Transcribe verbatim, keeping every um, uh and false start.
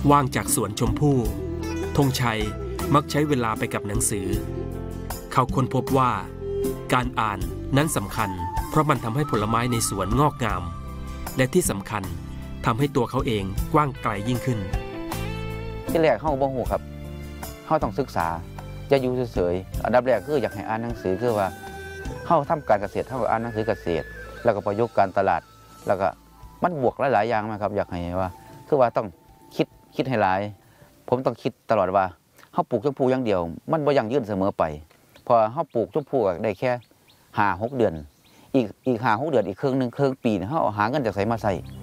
ว่างจากสวนชมพู่ธงชัยมักใช้เวลาไปกับหนังสือเขาค้นพบว่าการอ่านนั้นสำคัญเพราะมันทำให้ผลไม้ในสวนงอกงามและที่สำคัญทำให้ตัวเขาเองกว้างไกลยิ่งขึ้นที่แรกเขาบ่ฮู้ครับเขาต้องศึกษาจะอยู่เฉยๆอันดับแรกคืออยากให้อ่านหนังสือคือว่าเขาทำการเกษตรเขาอ่านหนังสือเกษตรแล้วก็ประยุกต์การตลาดแล้วก็มันบวกหลายๆอย่างมาครับอยากให้ว่าคือว่าต้องคิดคิดให้หลายผมต้องคิดตลอดว่าเขาปลูกชมพู่อย่างเดียวมันบ่ยั่งยืนเสมอไปพอเขาปลูกชมพู่ได้แค่ห้าหกเดือนอีกอีกห้าหกเดือนอีกครึ่งหนึ่งครึ่งปีเขาหาเงินจากไสมาใส่